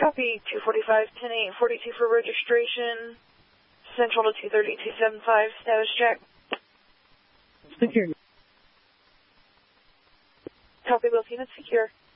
Copy 245, 10-8, 42 for registration. Central to 230, 275, status check. Secure. Copy, both units secure.